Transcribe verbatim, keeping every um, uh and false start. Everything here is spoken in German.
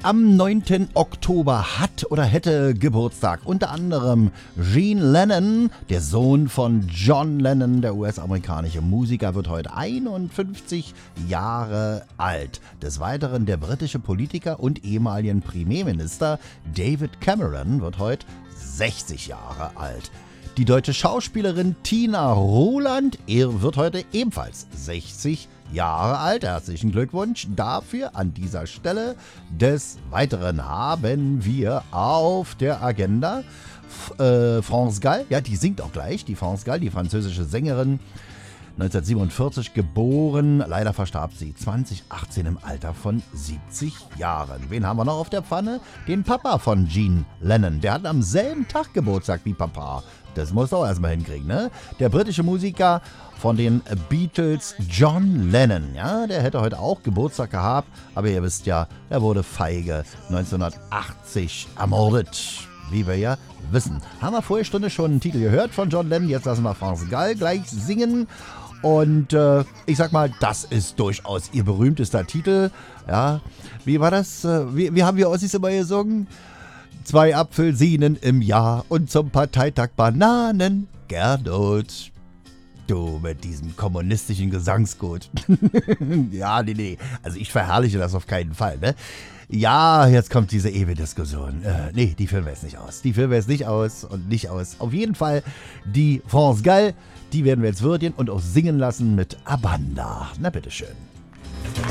Am neunten Oktober hat oder hätte Geburtstag unter anderem Gene Lennon, der Sohn von John Lennon, der U S-amerikanische Musiker, wird heute einundfünfzig Jahre alt. Des Weiteren der britische Politiker und ehemaligen Premierminister David Cameron wird heute sechzig Jahre alt. Die deutsche Schauspielerin Tina Ruland wird heute ebenfalls sechzig Jahre alt. Herzlichen Glückwunsch dafür an dieser Stelle. Des Weiteren haben wir auf der Agenda äh, France Gall. Ja, die singt auch gleich. Die France Gall, die französische Sängerin, neunzehnhundertsiebenundvierzig geboren. Leider verstarb sie zwanzig achtzehn im Alter von siebzig Jahren. Wen haben wir noch auf der Pfanne? Den Papa von Gene Lennon. Der hat am selben Tag Geburtstag wie Papa. Das musst du auch erstmal hinkriegen, ne? Der britische Musiker von den Beatles, John Lennon, ja, der hätte heute auch Geburtstag gehabt, aber ihr wisst ja, er wurde feige neunzehnhundertachtzig ermordet, wie wir ja wissen. Haben wir vorige Stunde schon einen Titel gehört von John Lennon, jetzt lassen wir France Gall gleich singen. Und äh, ich sag mal, das ist durchaus ihr berühmtester Titel. Ja, wie war das? Wie, wie haben wir Ossis immer gesungen? Zwei Apfelsinen im Jahr und zum Parteitag Bananen. Gernot. Du mit diesem kommunistischen Gesangsgut. Ja, nee, nee. Also ich verherrliche das auf keinen Fall, ne? Ja, jetzt kommt diese ewige Diskussion. Äh, nee, die führen wir jetzt nicht aus. Die führen wir jetzt nicht aus und nicht aus. Auf jeden Fall die France Gall, die werden wir jetzt würdigen und auch singen lassen mit Abanda. Na bitteschön.